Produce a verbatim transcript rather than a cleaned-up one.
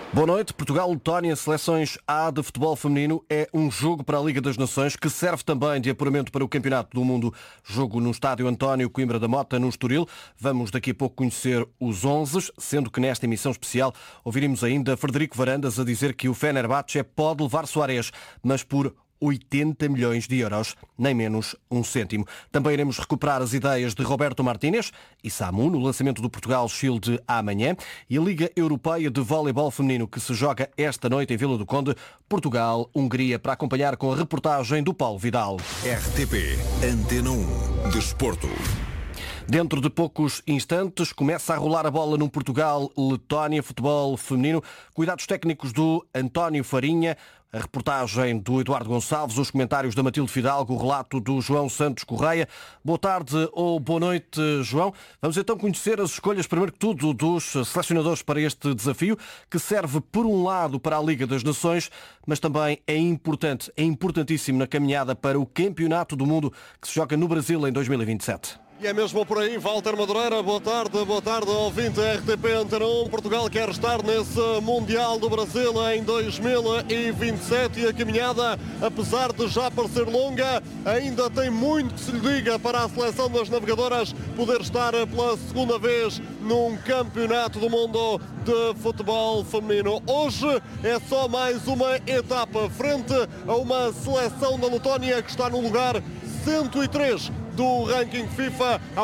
Boa noite. Portugal-Letónia, seleções A de futebol feminino, é um jogo para a Liga das Nações que serve também de apuramento para o Campeonato do Mundo. Jogo no estádio António Coimbra da Mota, no Estoril. Vamos daqui a pouco conhecer os onze, sendo que nesta emissão especial ouviremos ainda Frederico Varandas a dizer que o Fenerbahçe pode levar Soares, mas por oitenta milhões de euros, nem menos um cêntimo. Também iremos recuperar as ideias de Roberto Martínez e Samu no lançamento do Portugal Shield amanhã e a Liga Europeia de Voleibol Feminino que se joga esta noite em Vila do Conde, Portugal-Hungria, para acompanhar com a reportagem do Paulo Vidal. R T P Antena um Desporto. Dentro de poucos instantes começa a rolar a bola no Portugal-Letónia futebol feminino. Cuidados técnicos do António Farinha, a reportagem do Eduardo Gonçalves, os comentários da Matilde Fidalgo, o relato do João Santos Correia. Boa tarde ou boa noite, João. Vamos então conhecer as escolhas, primeiro que tudo, dos selecionadores para este desafio, que serve, por um lado, para a Liga das Nações, mas também é importante, é importantíssimo na caminhada para o Campeonato do Mundo que se joga no Brasil em dois mil e vinte e sete. E é mesmo por aí, Walter Madureira, boa tarde, boa tarde, ouvinte R T P Antena um. Portugal quer estar nesse Mundial do Brasil em dois mil e vinte e sete e a caminhada, apesar de já parecer longa, ainda tem muito que se lhe diga para a seleção das navegadoras poder estar pela segunda vez num Campeonato do Mundo de futebol feminino. Hoje é só mais uma etapa frente a uma seleção da Letónia que está no lugar cento e três do ranking FIFA.